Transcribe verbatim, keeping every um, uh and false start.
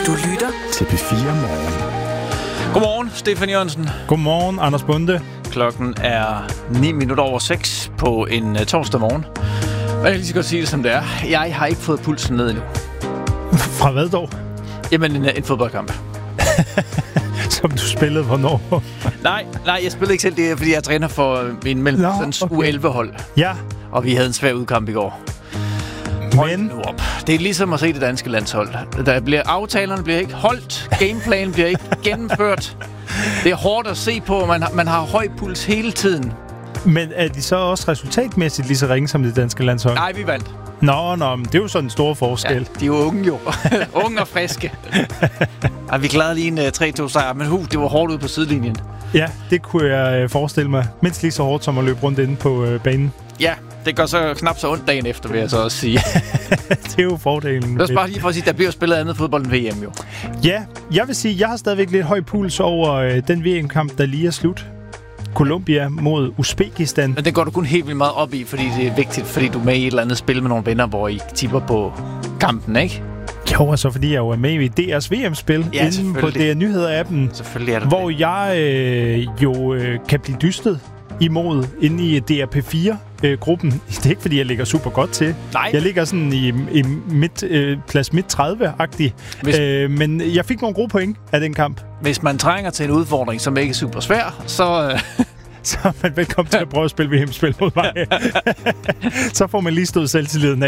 Du lytter til P fire Morgen. Godmorgen, Stefan Jørgensen. Godmorgen, Anders Bunde. Klokken er ni minutter over seks på en uh, torsdag morgen. Og jeg kan lige så godt sige det, som det er. Jeg har ikke fået pulsen ned endnu. Fra hvad dog? Jamen, en, en fodboldkamp. Som du spillede hvornår? nej, nej, jeg spillede ikke selv det, fordi jeg træner for min mellem Nå, sådan okay. U elleve hold. Ja. Og vi havde en svær udkamp i går. Men nu op. Det er ligesom at se det danske landshold. Der bliver, aftalerne bliver ikke holdt. Gameplanen bliver ikke gennemført. Det er hårdt at se på. Man har, man har høj puls hele tiden. Men er de så også resultatmæssigt lige så ringe som det danske landshold? Nej, vi vandt. Nå, nå, men det er jo sådan en stor forskel. Ja, de er jo unge jo. Unge og friske. Ja, vi klarede lige en uh, tre to sejr, men hu, det var hårdt ude på sidelinjen. Ja, det kunne jeg uh, forestille mig. Mindst lige så hårdt som at løbe rundt inde på uh, banen. Ja, det gør så knap så ondt dagen efter, vil jeg så også sige. Det er jo fordelen. Det er bare lige for at sige, at der bliver spillet andet fodbold end V M jo. Ja, jeg vil sige, at jeg har stadigvæk lidt høj puls over uh, den V M-kamp, der lige er slut. Colombia mod Uzbekistan. Men det går du kun helt vildt meget op i, fordi det er vigtigt, fordi du er med i et eller andet spil med nogle venner, hvor I tipper på kampen, ikke? Jo, altså fordi jeg jo er med i D R's V M-spil ja, inde på D R Nyheder-appen. Selvfølgelig er det hvor det. jeg øh, jo øh, kan blive dystet imod inde i D R P fire-gruppen. Det er ikke, fordi jeg ligger super godt til. Nej. Jeg ligger sådan i, i midt, øh, plads midt tredive-agtig. Hvis... Øh, men jeg fik nogle gode point af den kamp. Hvis man trænger til en udfordring, som ikke er super svær, så... Øh... så er man velkommen til at prøve at spille V M-spil mod mig. Så får man lige stået selvtilliden af.